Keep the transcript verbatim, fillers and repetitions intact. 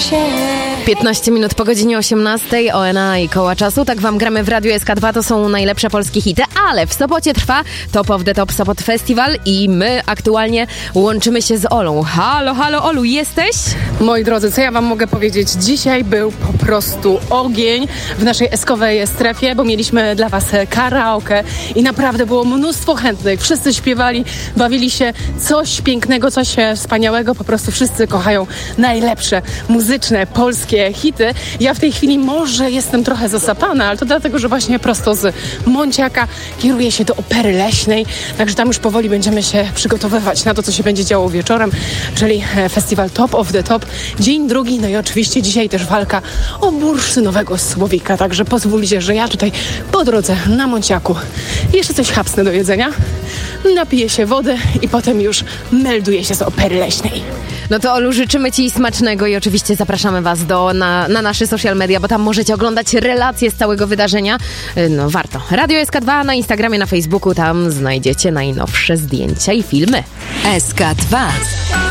się. piętnaście minut po godzinie osiemnastej, O N A i Koła Czasu. Tak wam gramy w Radiu S K dwa, to są najlepsze polskie hity, ale w Sopocie trwa Top of the Top Sopot Festival i my aktualnie łączymy się z Olą. Halo, halo Olu, jesteś? Moi drodzy, co ja wam mogę powiedzieć? Dzisiaj był po prostu ogień w naszej eskowej strefie, bo mieliśmy dla was karaoke i naprawdę było mnóstwo chętnych. Wszyscy śpiewali, bawili się, coś pięknego, coś wspaniałego. Po prostu wszyscy kochają najlepsze muzyczne, polskie hity. Ja w tej chwili może jestem trochę zasapana, ale to dlatego, że właśnie prosto z Monciaka kieruję się do Opery Leśnej, także tam już powoli będziemy się przygotowywać na to, co się będzie działo wieczorem, czyli festiwal Top of the Top. Dzień drugi, no i oczywiście dzisiaj też walka o bursztynowego słowika, także pozwólcie, że ja tutaj po drodze na Monciaku jeszcze coś chapsnę do jedzenia, napiję się wody i potem już melduję się z Opery Leśnej. No to Olu, życzymy ci smacznego i oczywiście zapraszamy was do, na, na nasze social media, bo tam możecie oglądać relacje z całego wydarzenia. No warto. Radio S K dwa na Instagramie, na Facebooku, tam znajdziecie najnowsze zdjęcia i filmy. S K dwa.